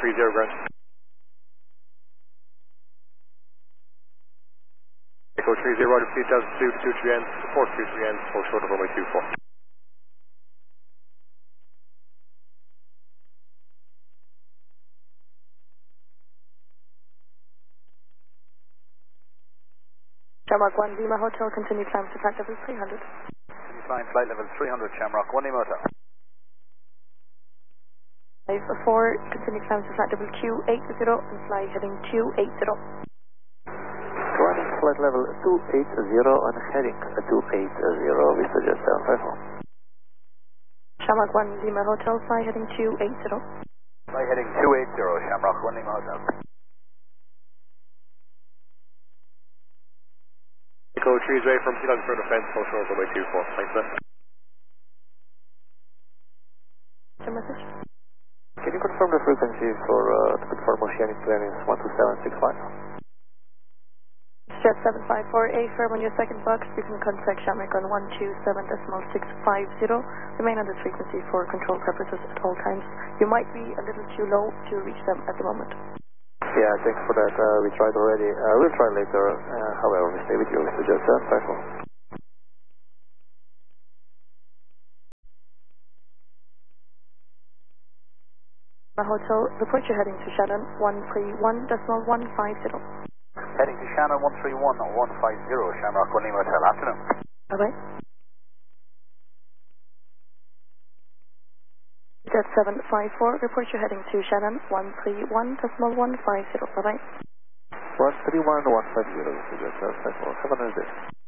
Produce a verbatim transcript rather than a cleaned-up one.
three zero ground. Echo three zero, right, repeat altitude two three ends, support two three ends, full short of runway two four. Shamrock one Lima Hotel, continue climb to flight level three hundred. Continue flying flight level three hundred, Shamrock one Lima Hotel. five four, continue climb to flight level two eight zero and fly heading two eight zero. Running flight level two eight zero and heading two eight zero, we suggest seven five four. Shamrock one Lima Hotel, fly heading two eight zero. Fly heading two eight zero, Shamrock one Lima Hotel. Echo three is away from Sea Lions Further Fence, full short of runway two four. Thanks, sir. Your message? Can you confirm the frequency for uh, to confirm Oceanic plane is one two seven six five? Jet seven five four, A firm on your second box. You can contact Shamrock on one two seven decimal six five zero. Remain on this frequency for control purposes at all times. You might be a little too low to reach them at the moment. Yeah, thanks for that. Uh, we tried already. Uh, we'll try later. Uh, however, we stay with you. We suggest seven five four. My hotel, report you're heading to Shannon one three one decimal one five zero. Heading to Shannon one three one one five zero, Shamrock one Lima Hotel. Afternoon. Bye-bye. Jet seven five four, report you're heading to Shannon one three one decimal one five zero. Bye-bye. one three one one five zero, we suggest seven five four. Have a nice day.